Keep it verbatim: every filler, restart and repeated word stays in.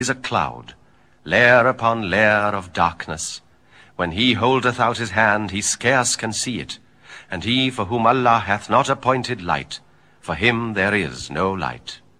is a cloud, layer upon layer of darkness. When he holdeth out his hand, he scarce can see it. And he for whom Allah hath not appointed light, for him there is no light.